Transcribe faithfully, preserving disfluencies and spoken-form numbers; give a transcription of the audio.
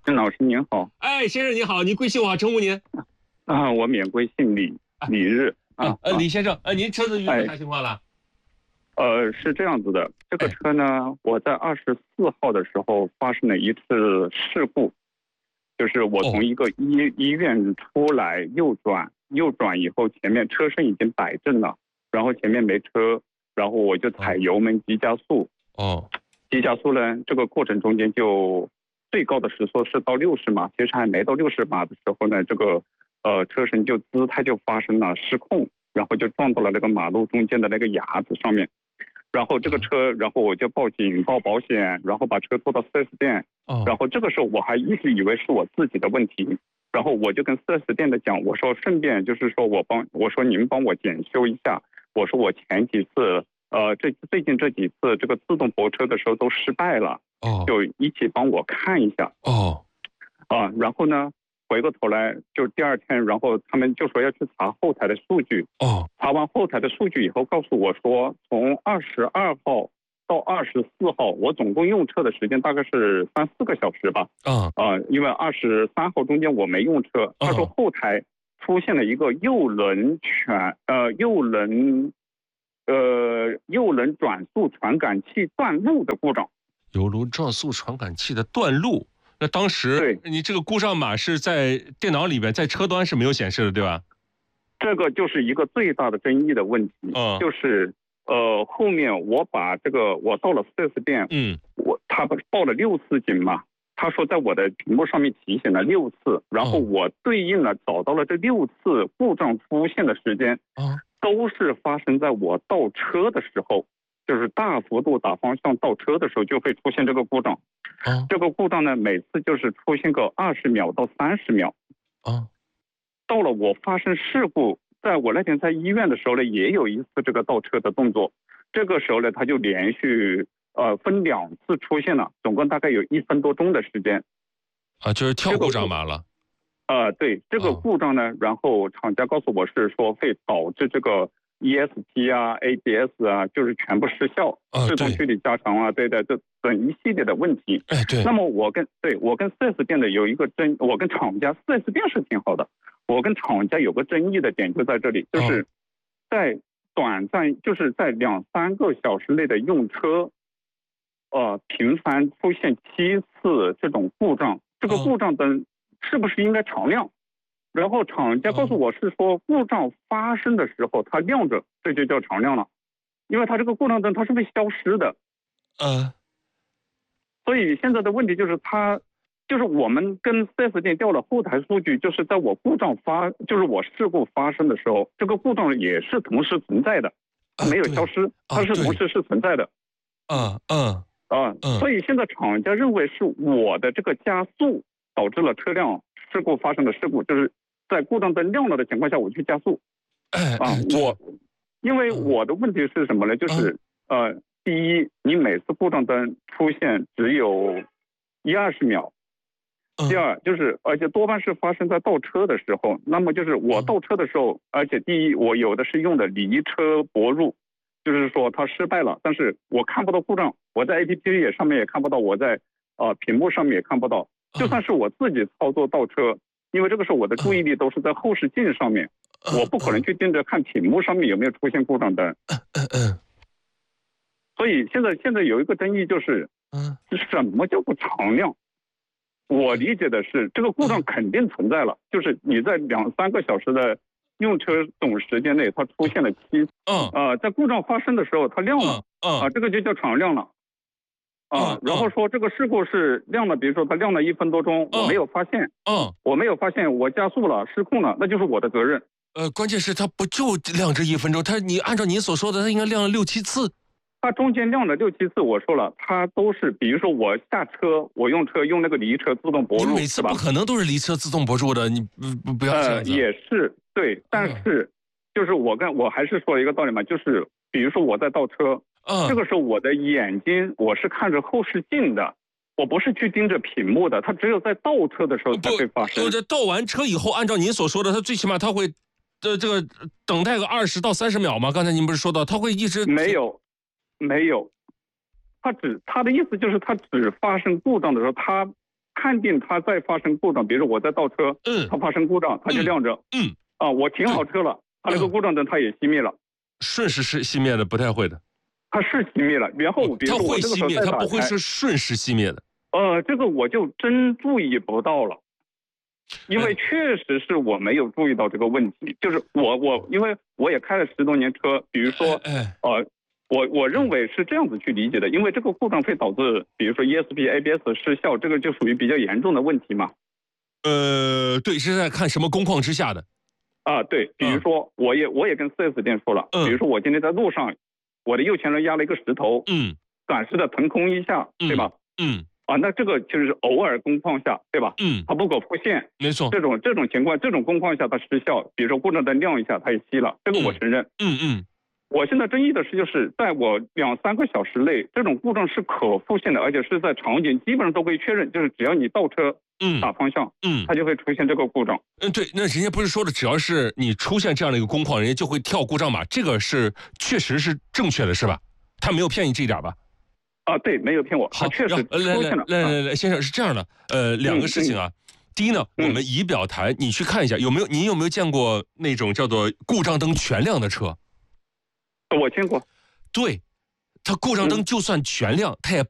郑老师您好。 哎，先生你好，您贵姓？我好称呼您。 啊，我免贵姓李，李日啊。 呃，李先生，呃，您车子遇到哎啥情况了？ 呃，是这样子的，这个哎车呢，我在二十四号的时候发生了一次事故，就是我从一个医、医院出来，右转，右转以后，前面车身已经摆正了，然后前面没车，然后我就踩油门急加速。 哦， 急加速呢，这个过程中间就最高的时速是到六十码，其实还没到六十码的时候呢，这个呃车身就姿态就发生了失控，然后就撞到了那个马路中间的那个牙子上面。然后这个车，然后我就报警报保险，然后把车拖到 四 S 店。 哦， 然后这个时候我还一直以为是我自己的问题，然后我就跟 四 S 店的讲，我说顺便就是说我帮我说您帮我检修一下，我说我前几次呃这最近这几次这个自动泊车的时候都失败了， 哦， 就一起帮我看一下。 哦， 啊，然后呢，回过头来就第二天，然后他们就说要去查后台的数据。 哦， 查完后台的数据以后，告诉我说，从二十二号到二十四号，我总共用车的时间大概是三四个小时吧。 嗯， 啊，因为二十三号中间我没用车，他说后台出现了一个右轮全呃右轮呃右轮转速传感器断路的故障。 油轮转速传感器的断路。那当时对你这个故障码是在电脑里边，在车端是没有显示的，对吧？ 这个就是一个最大的争议的问题， 嗯， 就是呃后面我把这个我到了 四 S 店， 嗯， 我他不报了六次警嘛，他说在我的屏幕上面提醒了六次，然后我对应了找到了这六次故障出现的时间， 啊， 都是发生在我倒车的时候，就是大幅度打方向倒车的时候就会出现这个故障。 啊， 这个故障呢，每次就是出现个二十秒到三十秒。 啊， 到了我发生事故，在我那天在医院的时候呢，也有一次这个倒车的动作。这个时候呢，它就连续呃分两次出现了，总共大概有一分多钟的时间。 啊，就是跳故障码了。 呃，对，这个故障呢，然后厂家告诉我是说会导致这个 E S P 啊、A B S 啊，就是全部失效，自动距离加长啊，对的，这等一系列的问题。 哎，对。 那么我跟对我跟 四 S 店的有一个争，我跟厂家 四 S 店是挺好的，我跟厂家有个争议的点就在这里，就是在短暂，就是在两三个小时内的用车，呃，频繁出现七次这种故障，这个故障灯是不是应该常亮？然后厂家告诉我是说，故障发生的时候它亮着，这就叫常亮了，因为它这个故障灯它是会消失的。 呃， 所以现在的问题就是它，就是我们跟 四 S 店调了后台数据，就是在我故障发，就是我事故发生的时候，这个故障也是同时存在的，它没有消失，它是同时是存在的。 嗯嗯啊，所以现在厂家认为是我的这个加速导致了车辆事故发生的事故，就是在故障灯亮了的情况下我去加速。啊，我因为我的问题是什么呢？就是呃，第一，你每次故障灯出现只有一二十秒；第二，就是而且多半是发生在倒车的时候。那么就是我倒车的时候，而且第一，我有的是用的离车泊入，就是说它失败了，但是我看不到故障，我在 A P P 也上面也看不到，我在呃屏幕上面也看不到。就算是我自己操作倒车，因为这个时候我的注意力都是在后视镜上面，我不可能去盯着看屏幕上面有没有出现故障灯。所以现在现在有一个争议就是，什么叫不常亮？我理解的是，这个故障肯定存在了，就是你在两三个小时的用车总时间内，它出现了七次。 嗯， 呃，在故障发生的时候，它亮了。 嗯， 啊，这个就叫常亮了。啊，然后说这个事故是亮了，比如说它亮了一分多钟，我没有发现。 嗯， 我没有发现，我加速了，失控了，那就是我的责任。 呃，关键是它不就亮这一分钟，它你按照您所说的，它应该亮了六七次。 它中间亮了六七次，我说了，它都是，比如说我下车，我用车用那个离车自动泊入， 你每次不可能都是离车自动泊入的，你不不不要这样子。 呃，也是对，但是就是我跟我还是说了一个道理嘛，就是比如说我在倒车， 嗯， 这个时候我的眼睛我是看着后视镜的，我不是去盯着屏幕的，它只有在倒车的时候才会发生。 不，这倒完车以后，按照您所说的，它最起码它会，这这个等待个二十到三十秒吗？刚才您不是说到，它会一直没有。没有，他只他的意思就是他只发生故障的时候，他看定它在发生故障，比如说我在倒车， 嗯， 它发生故障，它就亮着， 嗯， 啊，我停好车了，它那个故障灯它也熄灭了。 瞬时是熄灭的，不太会的。 它是熄灭了，然后比如它说我这个时会熄灭，它候再打开， 不会是瞬时熄灭的。 呃，这个我就真注意不到了，因为哎确实是我没有注意到这个问题。就是我我因为我也开了十多年车，比如说哎，哎呃，我我认为是这样子去理解的，因为这个故障会导致，比如说 E S P、A B S 失效，这个就属于比较严重的问题嘛。 呃，对，是在看什么工况之下的。 啊，对，比如说我也我也跟 四 S 店说了， 嗯比如说我今天在路上，我的右前轮压了一个石头， 嗯短时的腾空一下，对吧？ 嗯啊，那这个就是偶尔工况下，对吧？ 嗯， 它不可复现， 没错。 这种这种情况，这种工况下它失效，比如说故障灯亮一下，它也熄了，这个我承认。 嗯嗯， 我现在争议的是，就是在我两三个小时内，这种故障是可复现的，而且是在场景基本上都可以确认，就是只要你倒车， 嗯打方向， 嗯它就会出现这个故障。 嗯，对，那人家不是说的，只要是你出现这样的一个工况，人家就会跳故障码，这个是确实是正确的，是吧？他没有骗你这一点吧？ 啊，对，没有骗我，它好， 确实然后来来出现了。啊来来来，先生是这样的，呃，两个事情啊。第一呢，我们仪表台你去看一下，有没有您有没有见过那种叫做故障灯全亮的车？ 我见过。 对，它故障灯就算全亮，它也